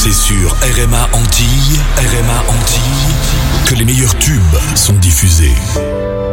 C'est sur RMA Antilles que les meilleurs tubes sont diffusés.